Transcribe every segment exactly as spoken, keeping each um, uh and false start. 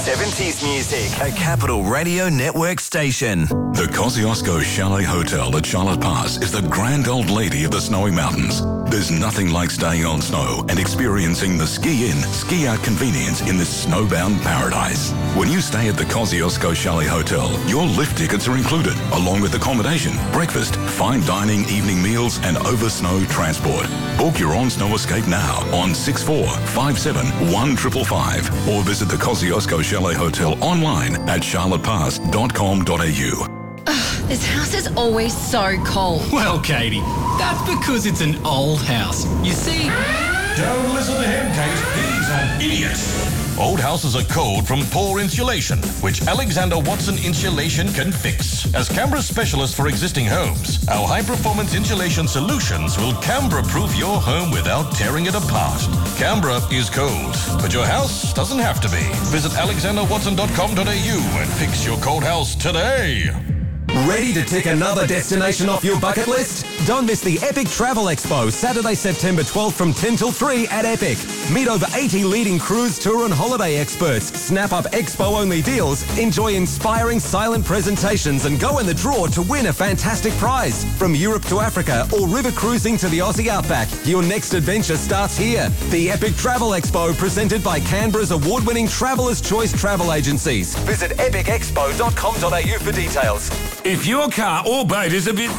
seventies music. A Capital Radio Network station. The Kosciuszko Chalet Hotel at Charlotte Pass is the grand old lady of the snowy mountains. There's nothing like staying on snow and experiencing the ski-in, ski-out convenience in this snowbound paradise. When you stay at the Kosciuszko Chalet Hotel, your lift tickets are included, along with accommodation, breakfast, fine dining, evening meals, and over-snow transport. Book your on-snow escape now on six four five seven one five five five or visit the Kosciuszko Chalet Hotel online at charlotte pass dot com dot a u. Ugh, this house is always so cold. Well, Katie, that's because it's an old house. You see... Don't listen to him, Kate. He's an idiot. Old houses are cold from poor insulation, which Alexander Watson Insulation can fix. As Canberra's specialist for existing homes, our high-performance insulation solutions will Canberra-proof your home without tearing it apart. Canberra is cold, but your house doesn't have to be. Visit alexander watson dot com dot a u and fix your cold house today. Ready to tick another destination off your bucket list? Don't miss the Epic Travel Expo, Saturday, September twelfth from ten till three at Epic. Meet over eighty leading cruise, tour and holiday experts. Snap up expo-only deals, enjoy inspiring silent presentations and go in the draw to win a fantastic prize. From Europe to Africa or river cruising to the Aussie Outback, your next adventure starts here. The Epic Travel Expo, presented by Canberra's award-winning Traveller's Choice Travel Agencies. Visit epic expo dot com dot a u for details. If your car or boat is a bit...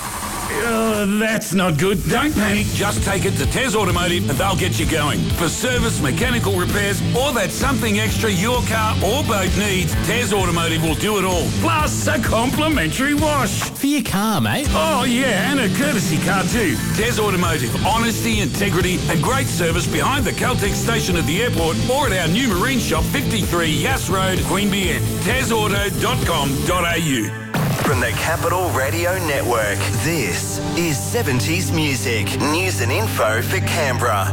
Uh, that's not good. Don't panic. Just take it to Tez Automotive and they'll get you going. For service, mechanical repairs, or that something extra your car or boat needs, Tez Automotive will do it all. Plus a complimentary wash. For your car, mate. Oh, yeah, and a courtesy car too. Tez Automotive. Honesty, integrity, and great service behind the Caltex station at the airport or at our new marine shop, fifty-three Yass Road, Queanbeyan. tez auto dot com dot a u. From the Capital Radio Network, this is seventies music. News and info for Canberra.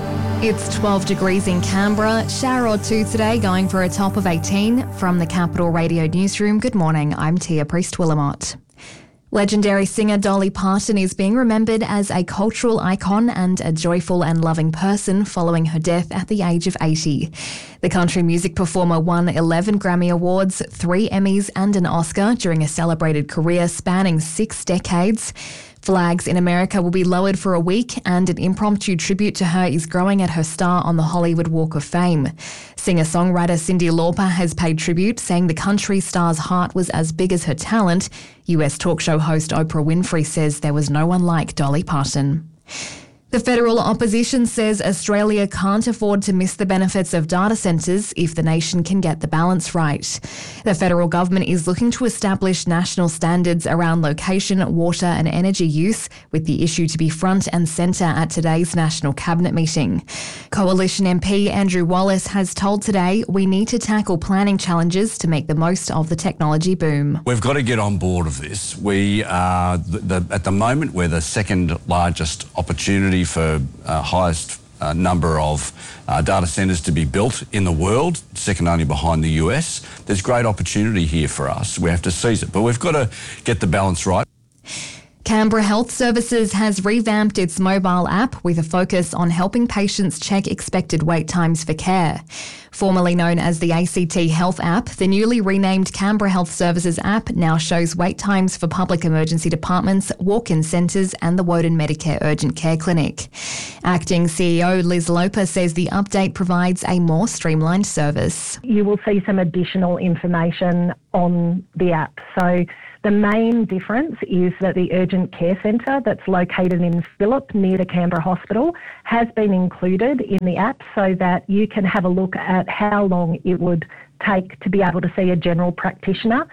It's twelve degrees in Canberra, shower or two today, going for a top of eighteen. From the Capital Radio Newsroom, good morning, I'm Tia Priest-Willamott. Legendary singer Dolly Parton is being remembered as a cultural icon and a joyful and loving person following her death at the age of eighty. The country music performer won eleven Grammy Awards, three Emmys and an Oscar during a celebrated career spanning six decades. Flags in America will be lowered for a week and an impromptu tribute to her is growing at her star on the Hollywood Walk of Fame. Singer-songwriter Cyndi Lauper has paid tribute, saying the country star's heart was as big as her talent. U S talk show host Oprah Winfrey says there was no one like Dolly Parton. The federal opposition says Australia can't afford to miss the benefits of data centres if the nation can get the balance right. The federal government is looking to establish national standards around location, water and energy use, with the issue to be front and centre at today's National Cabinet meeting. Coalition M P Andrew Wallace has told Today we need to tackle planning challenges to make the most of the technology boom. We've got to get on board of this. We are, the, the, at the moment, we're the second largest opportunity for uh, highest uh, number of uh, data centres to be built in the world, second only behind the U S. There's great opportunity here for us. We have to seize it, but we've got to get the balance right. Canberra Health Services has revamped its mobile app with a focus on helping patients check expected wait times for care. Formerly known as the A C T Health app, the newly renamed Canberra Health Services app now shows wait times for public emergency departments, walk-in centres and the Woden Medicare Urgent Care Clinic. Acting C E O Liz Loper says the update provides a more streamlined service. You will see some additional information on the app. So the main difference is that the urgent care centre that's located in Phillip near the Canberra Hospital has been included in the app so that you can have a look at how long it would take to be able to see a general practitioner.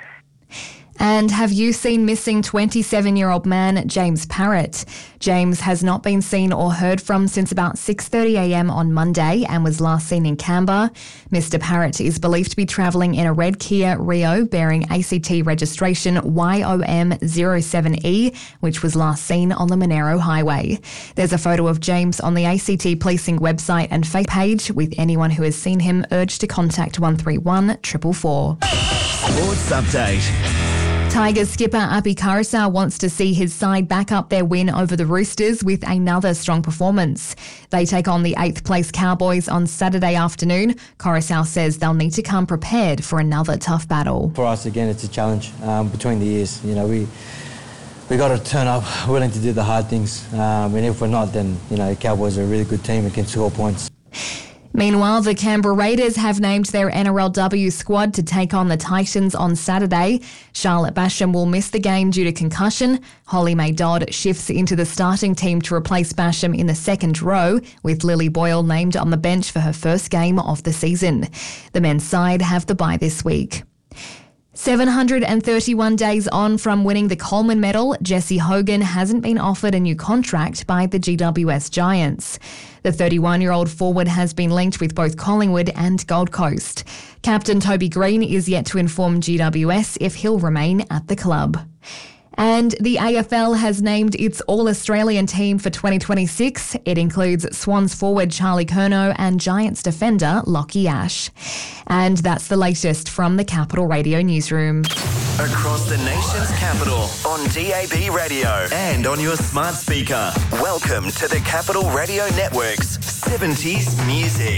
And have you seen missing twenty-seven-year-old man James Parrott? James has not been seen or heard from since about six thirty a m on Monday and was last seen in Canberra. Mister Parrott is believed to be travelling in a red Kia Rio bearing A C T registration Y O M zero seven E, which was last seen on the Monero Highway. There's a photo of James on the A C T policing website and Facebook page, with anyone who has seen him urged to contact one three one, four four four. Sports Update. Tigers skipper Api Karaisau wants to see his side back up their win over the Roosters with another strong performance. They take on the eighth place Cowboys on Saturday afternoon. Karaisau says they'll need to come prepared for another tough battle. For us, again, it's a challenge um, between the years. You know, we we got to turn up willing to do the hard things. Um, and if we're not, then, you know, Cowboys are a really good team and can score points. Meanwhile, the Canberra Raiders have named their N R L W squad to take on the Titans on Saturday. Charlotte Basham will miss the game due to concussion. Holly May Dodd shifts into the starting team to replace Basham in the second row, with Lily Boyle named on the bench for her first game of the season. The men's side have the bye this week. seven hundred thirty-one days on from winning the Coleman Medal, Jesse Hogan hasn't been offered a new contract by the G W S Giants. The thirty-one-year-old forward has been linked with both Collingwood and Gold Coast. Captain Toby Green is yet to inform G W S if he'll remain at the club. And the A F L has named its All-Australian team for twenty twenty-six. It includes Swans forward Charlie Curnow and Giants defender Lockie Ash. And that's the latest from the Capital Radio newsroom. Across the nation's capital, on D A B radio and on your smart speaker. Welcome to the Capital Radio Network's seventies Music.